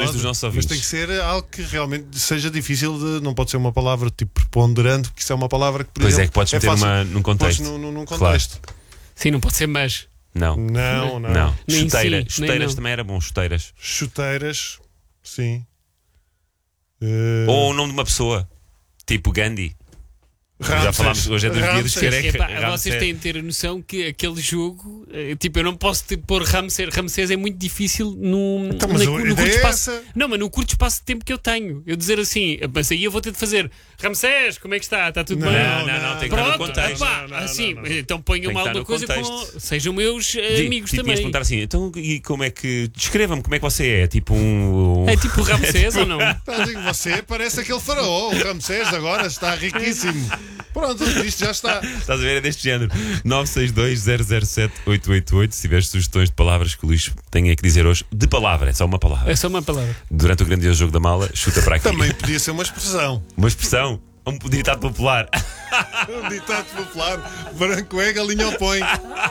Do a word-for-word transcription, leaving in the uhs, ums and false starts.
pode, dos nossos mas ouvintes. tem que ser algo que realmente seja difícil de. Não pode ser uma palavra tipo preponderante, porque isso é uma palavra que, por Pois exemplo, é, que podes meter fácil, uma, num contexto. podes num, num contexto. Sim, não pode ser mas. Não, Não, não. não. Nem Chuteira. sim, nem Chuteiras não. também era bom, chuteiras. Chuteiras, sim. Eh, Ou o nome de uma pessoa, tipo Gandhi. Já Ramsés. falámos, hoje é dos dias Ramsés. que era Epá, Ramsés. vocês têm de ter a noção que aquele jogo, eh, tipo, eu não posso te pôr Ramsés. Ramsés é muito difícil no, Então, mas na- a no ideia curto é espaço. essa. Não, mas no curto espaço de tempo que eu tenho. Eu dizer assim, mas aí eu vou ter de fazer Ramsés, como é que está? Está tudo Não, bem? Não, não, não, tem que estar no Pronto, contexto. epá, Não, não, assim, não, não. então ponham Tem que alguma estar no coisa contexto. com. Sejam meus eh, Digo, amigos tipo, ias também. perguntar assim, então e como é que. Descreva-me como é que você é? Tipo um. um- É tipo Ramsés ou não? Então, digo, você parece aquele faraó, o Ramsés, agora está riquíssimo. Pronto, isto já está. Estás a ver? É deste género. nove seis dois zero zero sete oito oito oito. Se tiveres sugestões de palavras que o Luís tenha que dizer hoje, de palavra, é só uma palavra. É só uma palavra. Durante o grandioso jogo da mala, chuta para aqui. Também podia ser uma expressão. Uma expressão, um ditado popular. Um ditado popular: branco é, galinha opõe.